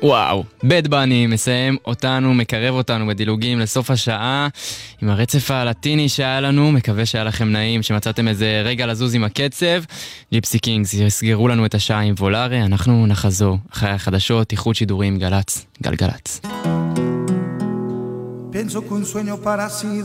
וואו, בד בני מסיים אותנו, מקרב אותנו בדילוגים לסוף השעה עם הרצף הלטיני שהיה לנו. מקווה שהיה לכם נעים, שמצאתם איזה רגע לזוז עם הקצב. ג'יפסי קינגס יסגרו לנו את השעה עם וולארי. אנחנו נחזור אחרי החדשות, איחוד שידורים גלץ, גלגלץ. Penso che un sogno para